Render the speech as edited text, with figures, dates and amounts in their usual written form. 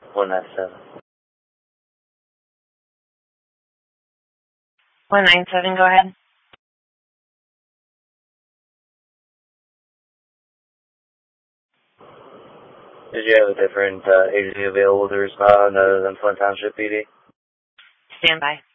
197. 197, go ahead. Did you have a different agency available to respond other than Flint Township PD? Stand by.